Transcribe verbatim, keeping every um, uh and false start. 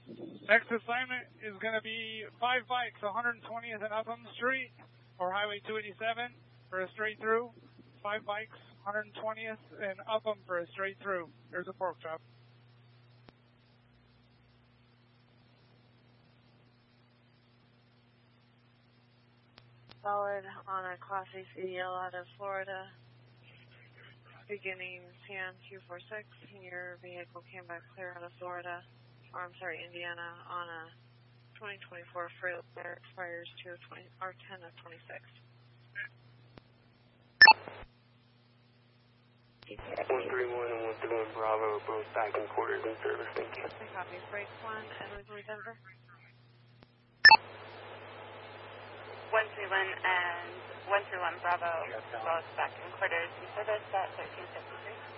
Next assignment is going to be five bikes, one hundred twentieth and Upham Street, or Highway two eighty-seven for a straight through. Five bikes, one hundred twentieth and Upham for a straight through. There's a pork chop. Solid on a Class A C D L out of Florida, beginning C M two forty-six. Your vehicle came back clear out of Florida, or I'm sorry, Indiana, on a twenty twenty-four Freightliner, expires two twenty or ten of twenty-six. one three one and one three one Bravo, both back in quarters in service, thank you. Copy, break one, Edwards, Denver. one three one and one three one Bravo, both back in quarters in service at thirteen fifty-three.